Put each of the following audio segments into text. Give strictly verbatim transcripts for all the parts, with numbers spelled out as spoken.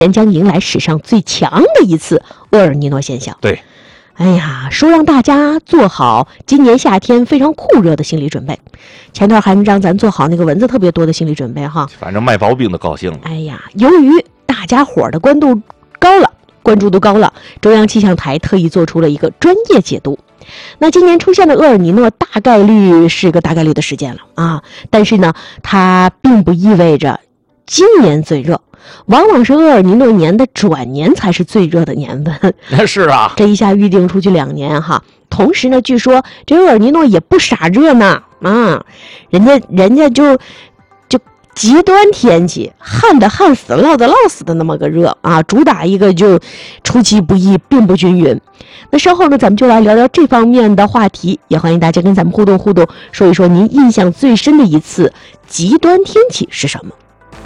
年将迎来史上最强的一次厄尔尼诺现象。 对， 哎呀，说让大家做好今年夏天非常酷热的心理准备。前段还让咱做好那个蚊子特别多的心理准备哈。 反正卖薄饼的高兴了。 哎呀，由于大家伙的关注高了，关注度高了，中央气象台特意做出了一个专业解读。那今年出现的厄尔尼诺大概率是个大概率的事件了啊，但是呢，它并不意味着今年最热。往往是厄尔尼诺年的转年才是最热的年份。 是啊， 这一下预定出去两年哈。同时呢，据说这厄尔尼诺也不傻热呢啊，人家人家就就极端天气，旱的旱死，涝的涝死的那么个热啊，主打一个就出其不意，并不均匀。那稍后呢，咱们就来聊聊这方面的话题，也欢迎大家跟咱们互动互动，说一说您印象最深的一次极端天气是什么。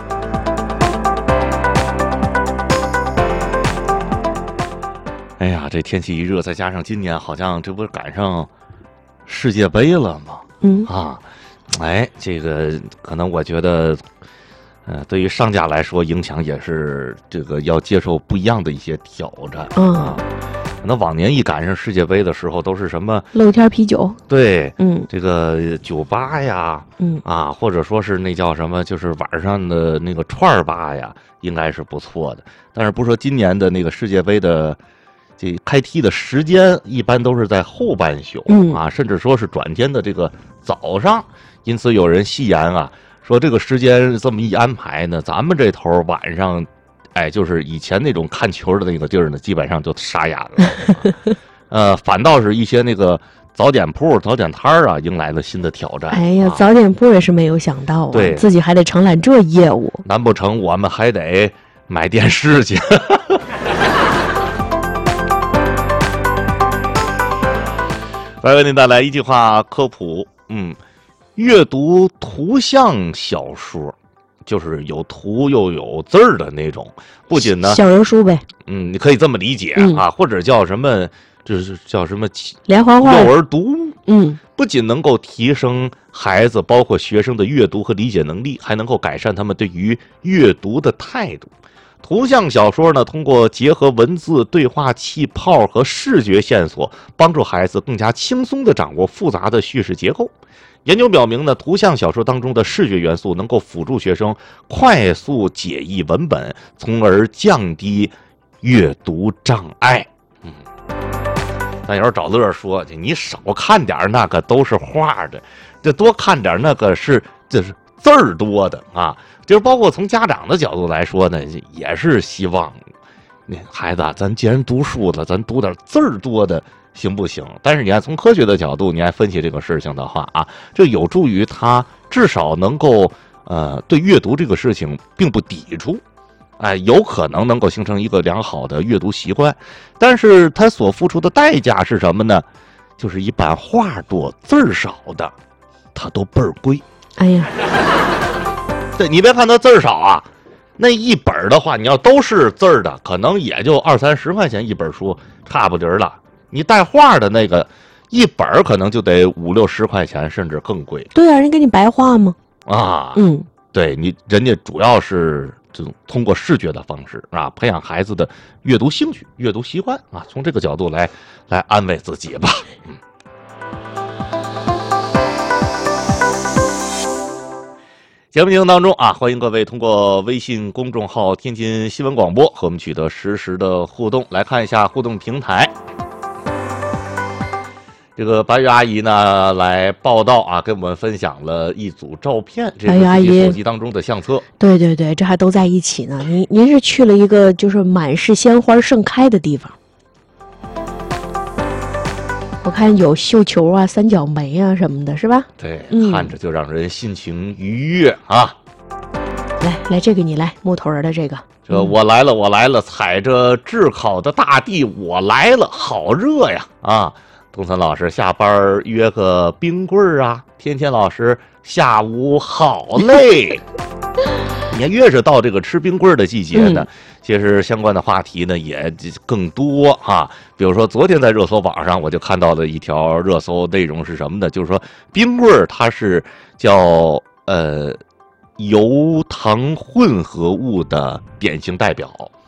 哎呀，这天气一热，再加上今年好像这不是赶上世界杯了吗？ 嗯啊，哎，这个可能我觉得，呃，对于商家来说，影响也是这个要接受不一样的一些挑战。 嗯、 啊，可能往年一赶上世界杯的时候，都是什么露天啤酒， 对， 嗯， 这个酒吧呀， 嗯啊，或者说是那叫什么，就是晚上的那个串儿吧呀，应该是不错的。但是不是说今年的那个世界杯的。这开踢的时间一般都是在后半宿、 嗯、 啊，甚至说是转天的这个早上，因此有人戏言啊，说这个时间这么一安排呢，咱们这头晚上，哎，就是以前那种看球的那个地儿呢，基本上就傻眼了、啊。呃，反倒是一些那个早点铺、早点摊儿啊，迎来了新的挑战。 哎呀， 啊、 早点铺也是没有想到啊， 对， 自己还得承揽这业务， 难不成我们还得买电视去？来为您带来一句话科普，嗯，阅读图像小说，就是有图又有字儿的那种，不仅呢， 小人书呗， 嗯，你可以这么理解、 嗯、 啊，或者叫什么，就是叫什么连环画、 幼儿读， 嗯， 不仅能够提升孩子，包括学生的阅读和理解能力，还能够改善他们对于阅读的态度。图像小说呢，通过结合文字、对话气泡和视觉线索，帮助孩子更加轻松地掌握复杂的叙事结构。研究表明呢，图像小说当中的视觉元素能够辅助学生快速解译文本，从而降低阅读障碍。嗯，咱有时候找乐说，你少看点那个都是画的，这多看点那个是这是字儿多的啊。就是包括从家长的角度来说呢，也是希望，那孩子啊，咱既然读书了，咱读点字儿多的行不行？但是你看从科学的角度，你来分析这个事情的话啊，这有助于他至少能够呃对阅读这个事情并不抵触，哎，有可能能够形成一个良好的阅读习惯。但是他所付出的代价是什么呢？就是一般画多字儿少的，他都倍儿贵。 哎呀。 对，你别看它字儿少啊，那一本的话，你要都是字儿的，可能也就二三十块钱一本书，差不离儿了。你带画的那个一本可能就得五六十块钱，甚至更贵。 对啊，人给你白画吗？ 啊， 嗯， 对你，人家主要是这种通过视觉的方式啊，培养孩子的阅读兴趣、阅读习惯啊，从这个角度来来安慰自己吧。嗯。节目进行当中啊，欢迎各位通过微信公众号“天津新闻广播”和我们取得实时的互动。来看一下互动平台，这个白玉阿姨呢来报道啊，跟我们分享了一组照片，这是自己手机当中的相册。 对对对，这还都在一起呢。您您是去了一个就是满是鲜花盛开的地方。我看有绣球啊、三角梅啊什么的，是吧？ 对， 嗯、 看着就让人心情愉悦啊！ 来来，这个你来，木头人的这个。 这我来了，我来了，踩着炙烤的大地，我来了，好热呀！啊，东森老师下班约个冰棍儿啊，天天老师下午好累。你看，越是到这个吃冰棍的季节呢，嗯、其实相关的话题呢也更多啊。比如说，昨天在热搜榜上我就看到了一条热搜，内容是什么呢？就是说，冰棍它是叫呃油糖混合物的典型代表